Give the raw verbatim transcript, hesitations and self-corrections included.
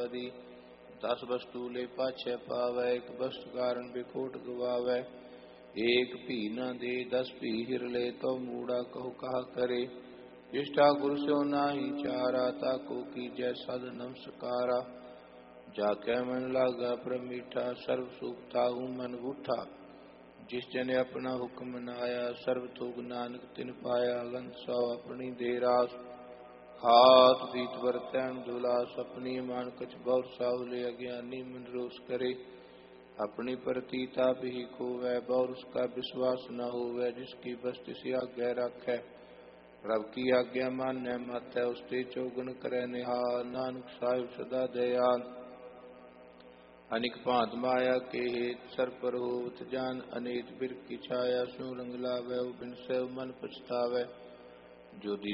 आदि दस वस्तु ले पाछे पावै, एक वस्तु कारण बिखोट गवावै। एक भी न दे दस भी हिर ले, तो मूड़ा कहो कहा करे। जिष्ठा गुरु से नाही चारा, ताको की जय सद नमस्कारा। जाके मन लागा परम मीठा, सर्व सुख ताहू मन बूठा। जिस जन अपना हुक्म मनाया, सर्व थोग नानक तिन पाया। गंत सौ अपनी दे रास, हाथ बीत बरतैन दुलास। अपनी मान कछ बौर साहुले, अज्ञानी मन रोष करे। अपनी प्रतीता भी खोवै, बौर उसका विश्वास न होवै। जिसकी बस्ती से आज्ञा रखै, रब की आज्ञा मानै मत। उसते चौगन करे निहाल, नानक साहिब सदा दयाल। अनिक भांत माया के हेत, सर पर होवत जान अनेत। बिरख की छाया स्यों रंग लावै, बिन सेव मन पछतावै। जो